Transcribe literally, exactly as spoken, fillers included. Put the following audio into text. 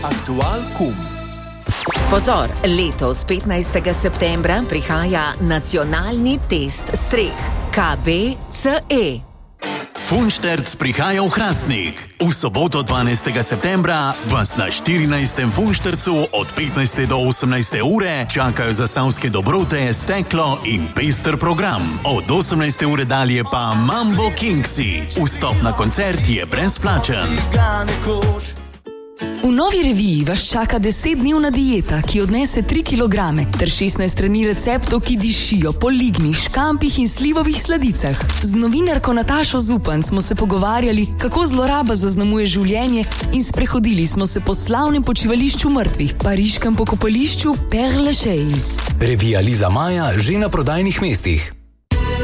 Aktual kum. Pozor, letos petnajstega septembra prihaja nacionalni test streh K B C E. Funšterc prihaja v Hrastnik. V soboto dvanajstega septembra vas na štirinajstem Funštercu od petnajste do osemnajste ure čakajo zasavske dobrote, steklo in pester program. Od osemnajste ure dalje pa Mambo Kingsi. Vstop na koncert je brezplačen. V novi reviji vas čaka desetdnevna dieta, ki odnese tri kilograme, ter šestnajst strani receptov, ki dišijo po lignih, škampih in slivovih sladicah. Z novinarko Natašo Zupan smo se pogovarjali, kako zloraba zaznamuje življenje, in sprehodili smo se po slavnem počivališču mrtvih, pariškem pokopališču Père Lachaise. Revija Liza Maja že na prodajnih mestih.